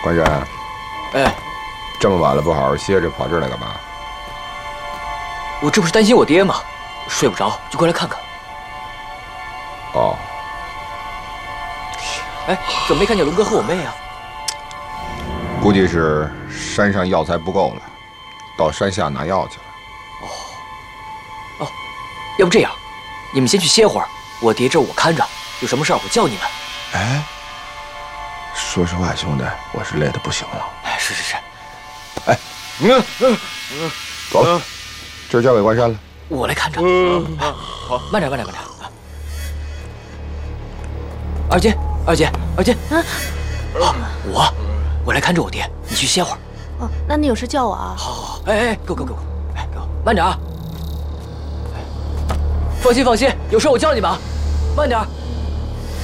关山， 哎， 这么晚了不好好歇着，跑这儿来干嘛？ 我这不是担心我爹吗？睡不着就过来看看。 哦， 哎，怎么没看见龙哥和我妹啊？ 估计是山上药材不够了，到山下拿药去了。 哦，要不这样，你们先去歇会儿，我爹这儿我看着，有什么事儿我叫你们。 哎，说实话，兄弟，我是累得不行了。 哎，是。 哎，走了，这儿交给关山了。 我来看着。好，慢点。二姐，好，我来看着我爹，你去歇会儿。 哦，那你有事叫我啊。 好，哎，给我，哎，给我，慢点啊。放心，有事我叫你们啊，慢点。